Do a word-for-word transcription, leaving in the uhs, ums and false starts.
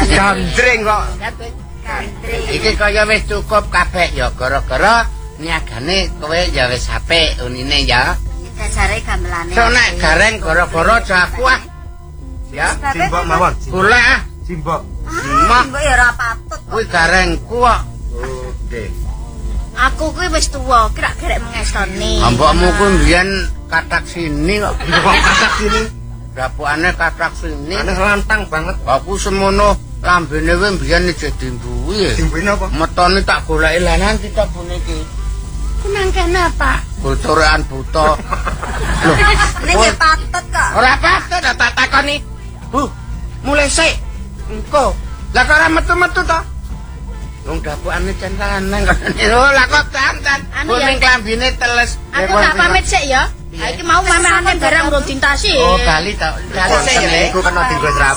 Gandring kok. Gandring. Iki kaya wis cukup kabeh ya gara-gara niagane kowe ya wis apik unine ya. Dasare gamelane. Sok nek gareng gara-gara aja aku ah. Ya, Simbok mawon. golek ah. Simbok. Mak Mbok ya ora patut. kuwi garengku kok. Oh, nggih. Aku kuwi wis tuwa, kira gerek mengestoni. Mbokmu kuwi mbiyen katak sini kok. Kok kasak sini. Dapukane katak sini. Aneh lantang banget. Aku semono lambene kuwi mbiyen ijek dimbuhi. Dimbuhin apa? Metone tak goleki lah nanti tak buniki. Ku nang kene apa? Bocoran buta. Loh, Ning ya patut kok. ora patut tak takoni. Bu, mulai sik. Engko. Lah kok ora metu-metu to? Wong dapukane jan lanang kok. Oh, lah kok dandan. Anu ya. Kuning klambine teles. Aku tak pamit sik ya. Ha iki mau mamane barang urung dintasi. Oh, kali to. Kali sik ya. Iku kena dinggo